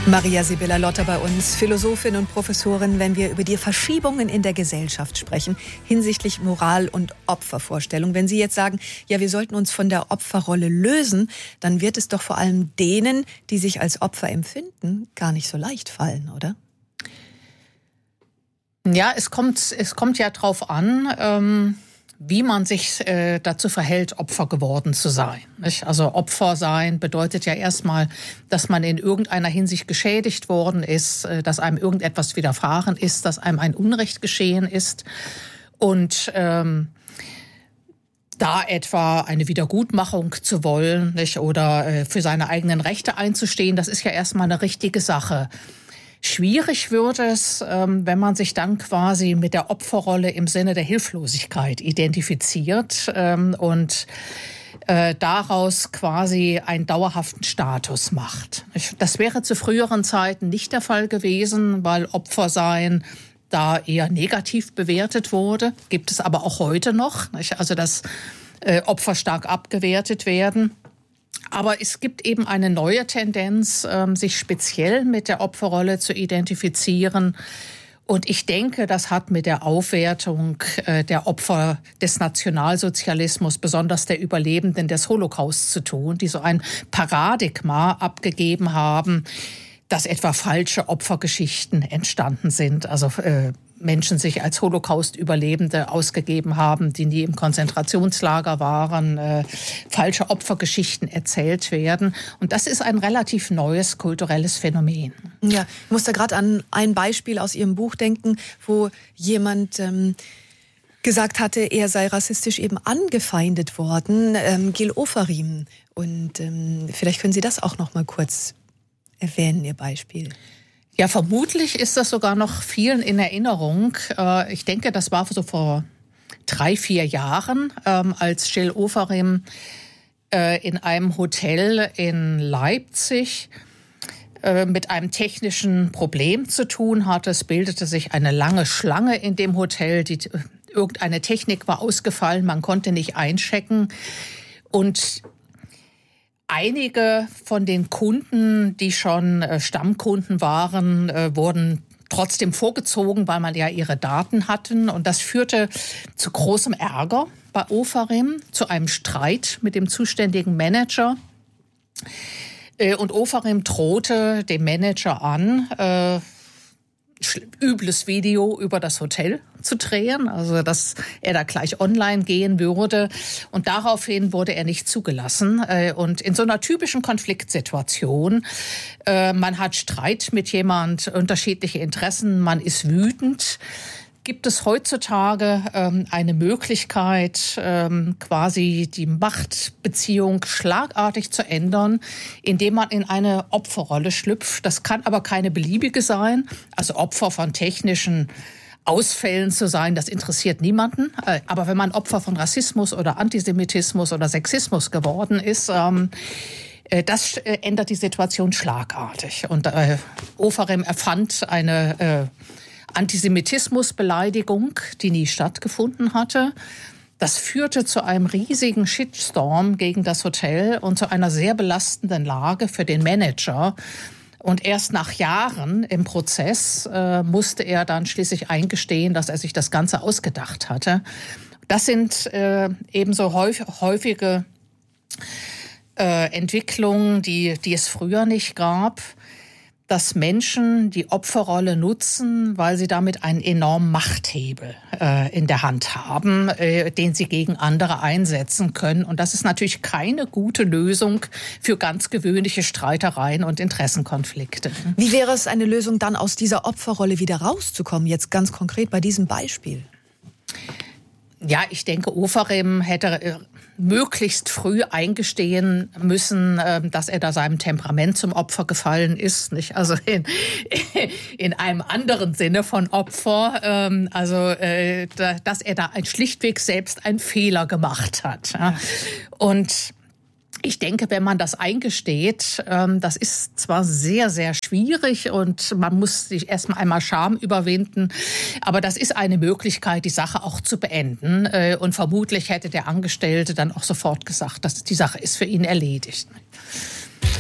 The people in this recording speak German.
Maria Sibylla Lotter bei uns, Philosophin und Professorin, wenn wir über die Verschiebungen in der Gesellschaft sprechen, hinsichtlich Moral und Opfervorstellung. Wenn Sie jetzt sagen, ja, wir sollten uns von der Opferrolle lösen, dann wird es doch vor allem denen, die sich als Opfer empfinden, gar nicht so leicht fallen, oder? Ja, es kommt ja drauf an, wie man sich dazu verhält, Opfer geworden zu sein. Nicht? Also Opfer sein bedeutet ja erstmal, dass man in irgendeiner Hinsicht geschädigt worden ist, dass einem irgendetwas widerfahren ist, dass einem ein Unrecht geschehen ist. Und da etwa eine Wiedergutmachung zu wollen, nicht? Oder für seine eigenen Rechte einzustehen, das ist ja erstmal eine richtige Sache. Schwierig wird es, wenn man sich dann quasi mit der Opferrolle im Sinne der Hilflosigkeit identifiziert und daraus quasi einen dauerhaften Status macht. Das wäre zu früheren Zeiten nicht der Fall gewesen, weil Opfersein da eher negativ bewertet wurde. Gibt es aber auch heute noch, nicht? Also dass Opfer stark abgewertet werden. Aber es gibt eben eine neue Tendenz, sich speziell mit der Opferrolle zu identifizieren. Und ich denke, das hat mit der Aufwertung der Opfer des Nationalsozialismus, besonders der Überlebenden des Holocaust zu tun, die so ein Paradigma abgegeben haben, dass etwa falsche Opfergeschichten entstanden sind. Also Menschen sich als Holocaust-Überlebende ausgegeben haben, die nie im Konzentrationslager waren, falsche Opfergeschichten erzählt werden. Und das ist ein relativ neues kulturelles Phänomen. Ja, ich muss da gerade an ein Beispiel aus Ihrem Buch denken, wo jemand gesagt hatte, er sei rassistisch eben angefeindet worden, Gil Ofarim. Und vielleicht können Sie das auch noch mal kurz erwähnen, Ihr Beispiel. Ja, vermutlich ist das sogar noch vielen in Erinnerung. Ich denke, das war so vor 3-4 Jahren, als Gil Ofarim in einem Hotel in Leipzig mit einem technischen Problem zu tun hatte. Es bildete sich eine lange Schlange in dem Hotel. Irgendeine Technik war ausgefallen, man konnte nicht einchecken. Und einige von den Kunden, die schon Stammkunden waren, wurden trotzdem vorgezogen, weil man ja ihre Daten hatten. Und das führte zu großem Ärger bei Ofarim, zu einem Streit mit dem zuständigen Manager. Und Ofarim drohte dem Manager an, übles Video über das Hotel zu drehen, also dass er da gleich online gehen würde. Und daraufhin wurde er nicht zugelassen. Und in so einer typischen Konfliktsituation, man hat Streit mit jemand, unterschiedliche Interessen, man ist wütend, gibt es heutzutage eine Möglichkeit, quasi die Machtbeziehung schlagartig zu ändern, indem man in eine Opferrolle schlüpft. Das kann aber keine beliebige sein. Also Opfer von technischen Ausfällen zu sein, das interessiert niemanden. Aber wenn man Opfer von Rassismus oder Antisemitismus oder Sexismus geworden ist, das ändert die Situation schlagartig. Und Ofarim erfand eine Antisemitismusbeleidigung, die nie stattgefunden hatte. Das führte zu einem riesigen Shitstorm gegen das Hotel und zu einer sehr belastenden Lage für den Manager. Und erst nach Jahren im Prozess musste er dann schließlich eingestehen, dass er sich das Ganze ausgedacht hatte. Das sind ebenso häufige Entwicklungen, die es früher nicht gab, dass Menschen die Opferrolle nutzen, weil sie damit einen enormen Machthebel in der Hand haben, den sie gegen andere einsetzen können. Und das ist natürlich keine gute Lösung für ganz gewöhnliche Streitereien und Interessenkonflikte. Wie wäre es eine Lösung, dann aus dieser Opferrolle wieder rauszukommen, jetzt ganz konkret bei diesem Beispiel? Ja, ich denke, Ofarim hätte möglichst früh eingestehen müssen, dass er da seinem Temperament zum Opfer gefallen ist, nicht? Also in einem anderen Sinne von Opfer, dass er da schlichtweg selbst einen Fehler gemacht hat. Ja. Und ich denke, wenn man das eingesteht, das ist zwar sehr, sehr schwierig und man muss sich erstmal einmal Scham überwinden, aber das ist eine Möglichkeit, die Sache auch zu beenden. Und vermutlich hätte der Angestellte dann auch sofort gesagt, dass die Sache ist für ihn erledigt.